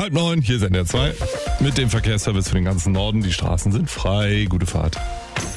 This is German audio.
8:30, hier ist NDR 2 mit dem Verkehrsservice für den ganzen Norden. Die Straßen sind frei. Gute Fahrt.